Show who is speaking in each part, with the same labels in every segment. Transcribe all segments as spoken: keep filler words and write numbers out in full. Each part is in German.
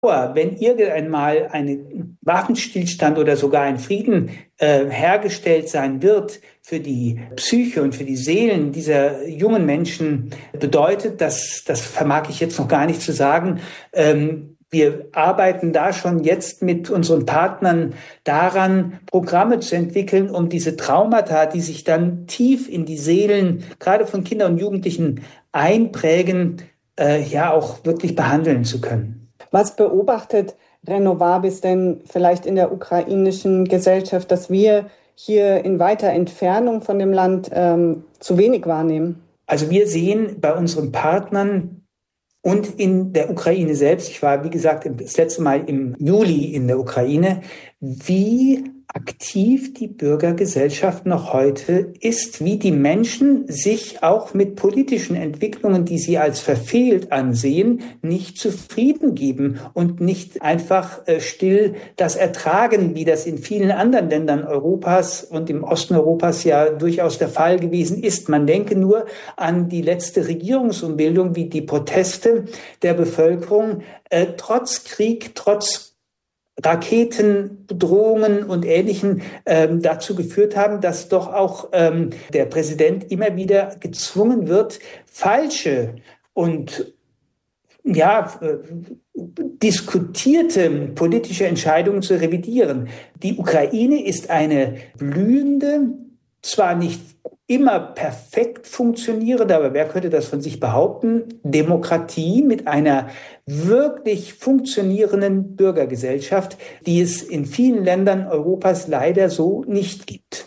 Speaker 1: Wenn irgendeinmal ein Waffenstillstand oder sogar ein Frieden äh, hergestellt sein wird für die Psyche und für die Seelen dieser jungen Menschen, bedeutet, das, das vermag ich jetzt noch gar nicht zu sagen, ähm, wir arbeiten da schon jetzt mit unseren Partnern daran, Programme zu entwickeln, um diese Traumata, die sich dann tief in die Seelen, gerade von Kindern und Jugendlichen einprägen, äh, ja auch wirklich behandeln zu können.
Speaker 2: Was beobachtet Renovabis denn vielleicht in der ukrainischen Gesellschaft, dass wir hier in weiter Entfernung von dem Land ähm, zu wenig wahrnehmen?
Speaker 1: Also wir sehen bei unseren Partnern und in der Ukraine selbst, ich war, wie gesagt, das letzte Mal im Juli in der Ukraine, wie aktiv die Bürgergesellschaft noch heute ist, wie die Menschen sich auch mit politischen Entwicklungen, die sie als verfehlt ansehen, nicht zufrieden geben und nicht einfach äh, still das ertragen, wie das in vielen anderen Ländern Europas und im Osten Europas ja durchaus der Fall gewesen ist. Man denke nur an die letzte Regierungsumbildung, wie die Proteste der Bevölkerung äh, trotz Krieg, trotz Raketenbedrohungen und Ähnlichem ähm, dazu geführt haben, dass doch auch ähm, der Präsident immer wieder gezwungen wird, falsche und ja äh, diskutierte politische Entscheidungen zu revidieren. Die Ukraine ist eine blühende, zwar nicht immer perfekt funktionierende, aber wer könnte das von sich behaupten, Demokratie mit einer wirklich funktionierenden Bürgergesellschaft, die es in vielen Ländern Europas leider so nicht gibt.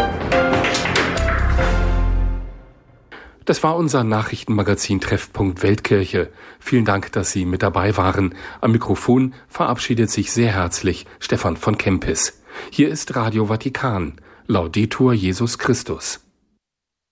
Speaker 3: Das war unser Nachrichtenmagazin Treffpunkt Weltkirche. Vielen Dank, dass Sie mit dabei waren. Am Mikrofon verabschiedet sich sehr herzlich Stefan von Kempis. Hier ist Radio Vatikan. Laudetur Jesus Christus.